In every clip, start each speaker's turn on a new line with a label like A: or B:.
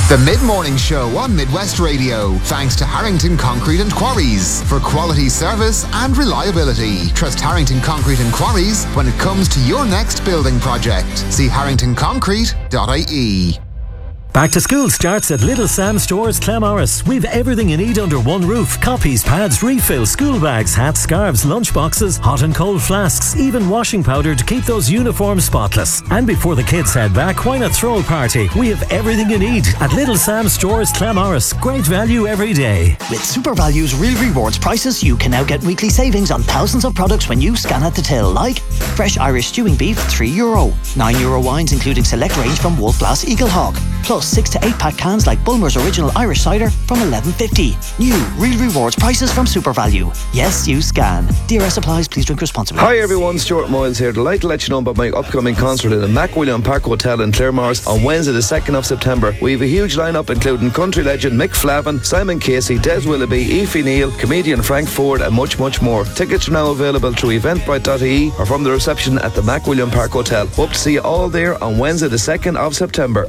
A: The Mid-Morning Show on Midwest Radio, thanks to Harrington Concrete and Quarries. For quality service and reliability, trust Harrington Concrete and Quarries when it comes to your next building project. See harringtonconcrete.ie.
B: Back to school starts at Little Sam Stores, Clamorris. We've everything you need under one roof. Copies, pads, refills, school bags, hats, scarves, lunch boxes, hot and cold flasks, even washing powder to keep those uniforms spotless. And before the kids head back, why not throw a party? We have everything you need at Little Sam Stores, Clamorris. Great value every day.
C: With Super Value's Real Rewards prices, you can now get weekly savings on thousands of products when you scan at the till, like fresh Irish stewing beef, €3. €9 wines including select range from Wolf Blass Eagle Hawk. Plus 6 to 8 pack cans like Bulmer's Original Irish Cider from $11.50. New Real Rewards prices from Super Value. Yes, you scan. DRS applies. Please drink responsibly.
D: Hi everyone, Stuart Moyles here. Delighted to let you know about my upcoming concert in the MacWilliam Park Hotel in Claremorris on Wednesday the 2nd of September. We have a huge lineup including country legend Mick Flavin, Simon Casey, Des Willoughby, Aoife Neal, comedian Frank Ford and much more. Tickets are now available through eventbrite.ie or from the reception at the MacWilliam Park Hotel. Hope to see you all there on Wednesday the 2nd of September.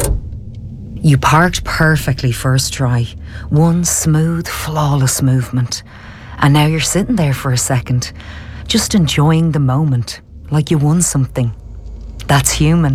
E: You parked perfectly first try. One smooth, flawless movement. And now you're sitting there for a second, just enjoying the moment, like you won something. That's human.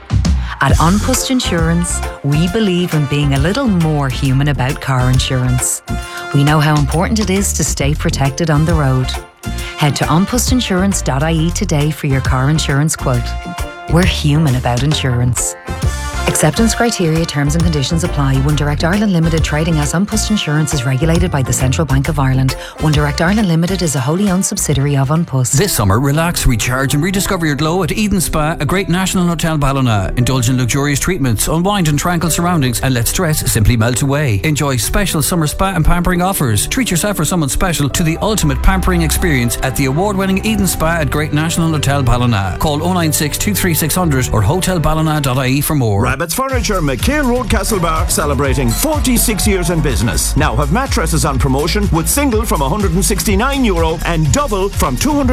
E: At OnPost Insurance, we believe in being a little more human about car insurance. We know how important it is to stay protected on the road. Head to onpostinsurance.ie today for your car insurance quote. We're human about insurance. Acceptance criteria, terms and conditions apply. One Direct Ireland Limited trading as OnPost Insurance is regulated by the Central Bank of Ireland. One Direct Ireland Limited is a wholly owned subsidiary of OnPost.
F: This summer, relax, recharge and rediscover your glow at Eden Spa, a great national hotel Ballina. Indulge in luxurious treatments, unwind in tranquil surroundings and let stress simply melt away. Enjoy special summer spa and pampering offers. Treat yourself or someone special to the ultimate pampering experience at the award-winning Eden Spa at Great National Hotel Ballina. Call 096 23600 or hotelballina.ie for more.
G: Rabbit's Furniture, McHale Road, Castlebar, celebrating 46 years in business. Now have mattresses on promotion with single from €169 and double from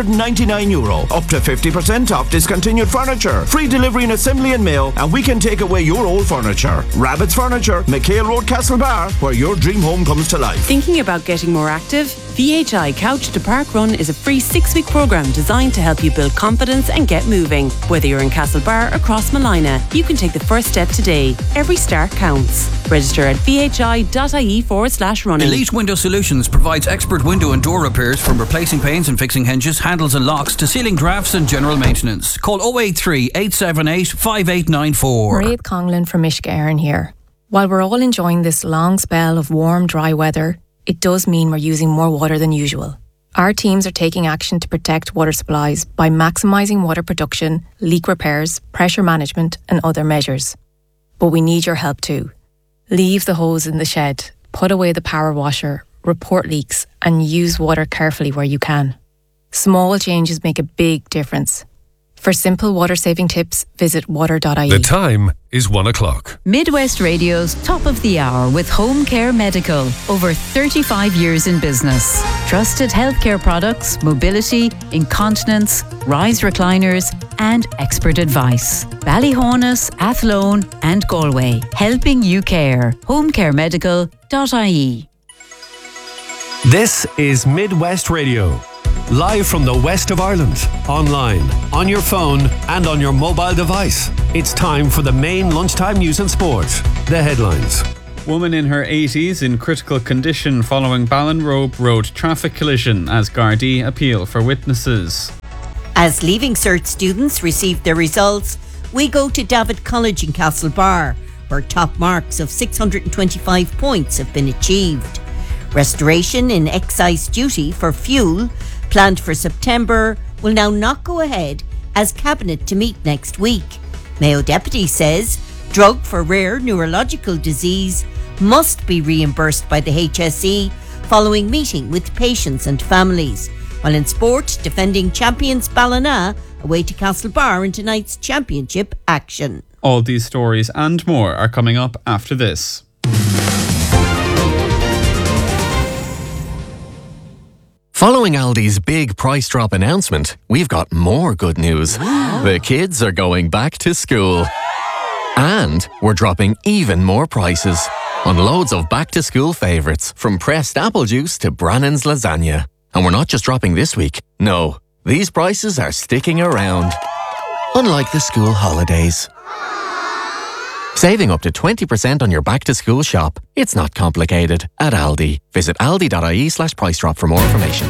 G: €299. Up to 50% off discontinued furniture. Free delivery and assembly and mail, and we can take away your old furniture. Rabbit's Furniture, McHale Road, Castlebar, where your dream home comes to life.
H: Thinking about getting more active? VHI Couch to Park Run is a free 6-week programme designed to help you build confidence and get moving. Whether you're in Castlebar or Crossmalina, you can take the first step today. Every start counts. Register at vhi.ie/running.
F: Elite Window Solutions provides expert window and door repairs, from replacing panes and fixing hinges, handles and locks to sealing drafts and general maintenance. Call 083 878 5894.
I: Maria Conglin from Mishka Éireann here. While we're all enjoying this long spell of warm, dry weather, it does mean we're using more water than usual. Our teams are taking action to protect water supplies by maximising water production, leak repairs, pressure management and other measures. But we need your help too. Leave the hose in the shed, put away the power washer, report leaks and use water carefully where you can. Small changes make a big difference. For simple water-saving tips, visit water.ie.
J: The time is 1 o'clock.
K: Midwest Radio's Top of the Hour with Home Care Medical. Over 35 years in business. Trusted healthcare products, mobility, incontinence, rise recliners and expert advice. Ballyhonus, Athlone and Galway. Helping you care. homecaremedical.ie.
J: This is Midwest Radio. Live from the west of Ireland, online, on your phone and on your mobile device. It's time for the main lunchtime news and sport. The headlines.
L: Woman in her 80s in critical condition following Ballinrobe Road traffic collision as Gardaí appeal for witnesses.
M: As Leaving Cert students receive their results, we go to David College in Castlebar, where top marks of 625 points have been achieved. Restoration in excise duty for fuel, planned for September, will now not go ahead as Cabinet to meet next week. Mayo Deputy says drug for rare neurological disease must be reimbursed by the HSE following meeting with patients and families. While in sport, defending champions Ballina away to Castlebar in tonight's championship action.
L: All these stories and more are coming up after this.
N: Following Aldi's big price drop announcement, we've got more good news. The kids are going back to school. And we're dropping even more prices on loads of back-to-school favourites, from pressed apple juice to Brannan's lasagna. And we're not just dropping this week. No, these prices are sticking around. Unlike the school holidays. Saving up to 20% on your back-to-school shop. It's not complicated at Aldi. Visit aldi.ie/price drop for more information.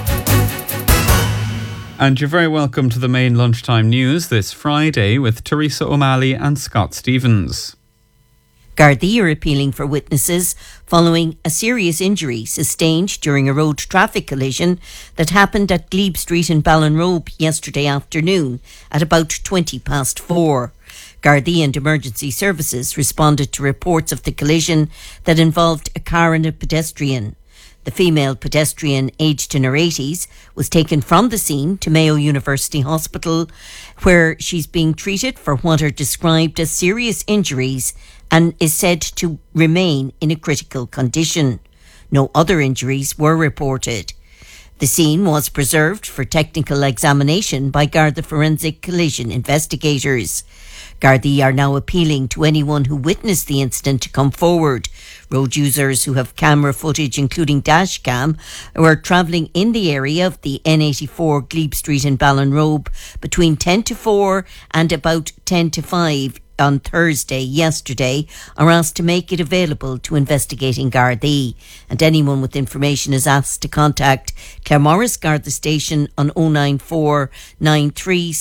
L: And you're very welcome to the main lunchtime news this Friday with Teresa O'Malley and Scott Stevens.
M: Gardaí are appealing for witnesses following a serious injury sustained during a road traffic collision that happened at Glebe Street in Ballinrobe yesterday afternoon at about 4:20. Gardaí and emergency services responded to reports of the collision that involved a car and a pedestrian. The female pedestrian, aged in her 80s, was taken from the scene to Mayo University Hospital, where she's being treated for what are described as serious injuries and is said to remain in a critical condition. No other injuries were reported. The scene was preserved for technical examination by Garda Forensic Collision investigators. Gardaí are now appealing to anyone who witnessed the incident to come forward. Road users who have camera footage, including dash cam, were travelling in the area of the N84 Glebe Street in Ballinrobe between 10:4 and about 10:5 on Thursday yesterday are asked to make it available to investigating Gardaí, and anyone with information is asked to contact Claremorris Garda Station on 094 93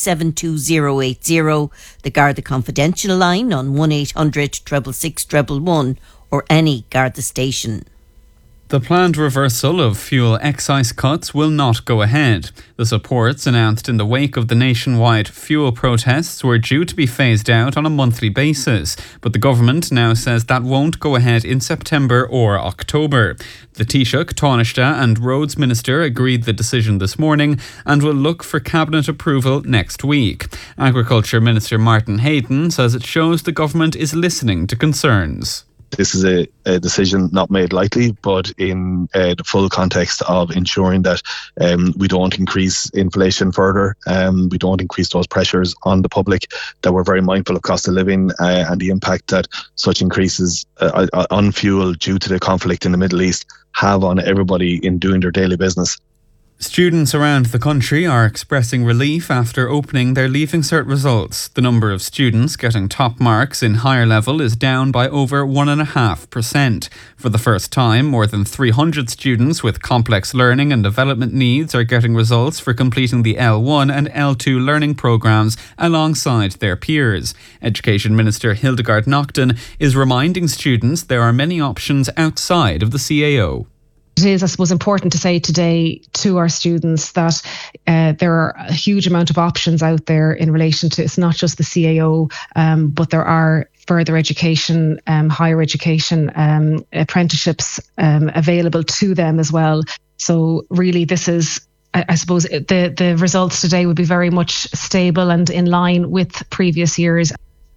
M: 72080, the Garda Confidential line on 1800 666 111, or any Garda station.
L: The planned reversal of fuel excise cuts will not go ahead. The supports announced in the wake of the nationwide fuel protests were due to be phased out on a monthly basis, but the government now says that won't go ahead in September or October. The Taoiseach, Taoiseach and Roads Minister agreed the decision this morning and will look for cabinet approval next week. Agriculture Minister Martin Hayden says it shows the government is listening to concerns.
O: This is a decision not made lightly, but in the full context of ensuring that we don't increase inflation further, we don't increase those pressures on the public, that we're very mindful of cost of living and the impact that such increases on fuel due to the conflict in the Middle East have on everybody in doing their daily business.
L: Students around the country are expressing relief after opening their Leaving Cert results. The number of students getting top marks in higher level is down by over 1.5%. For the first time, more than 300 students with complex learning and development needs are getting results for completing the L1 and L2 learning programmes alongside their peers. Education Minister Hildegard Naughton is reminding students there are many options outside of the CAO.
P: It is, I suppose, important to say today to our students that there are a huge amount of options out there in relation to, it's not just the CAO, but there are further education, higher education, apprenticeships available to them as well. So really this is, I suppose, the results today would be very much stable and in line with previous years.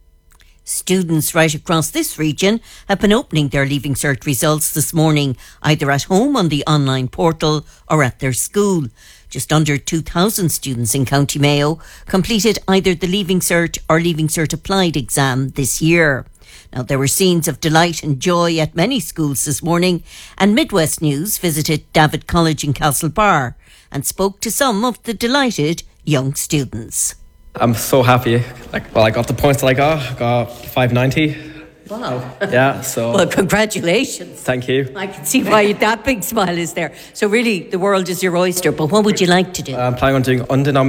M: Students right across this region have been opening their Leaving Cert results this morning, either at home on the online portal or at their school. Just under 2,000 students in County Mayo completed either the Leaving Cert or Leaving Cert Applied exam this year. Now, there were scenes of delight and joy at many schools this morning, and Midwest News visited David College in Castlebar and spoke to some of the delighted young students.
Q: I'm so happy. I got the points that I got 590.
M: Wow.
Q: Yeah, so...
M: Well, congratulations.
Q: Thank you.
M: I can see why that big smile is there. So really, the world is your oyster, but what would you like to do?
Q: I'm planning on doing undenominated